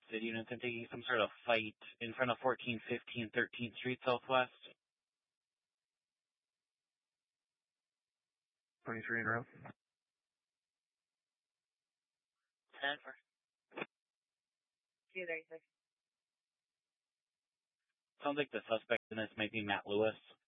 City units are taking some sort of fight in front of 1415 13th Street Southwest. 23 in row. 10 for 236. Sounds like the suspect in this might be Matt Lewis.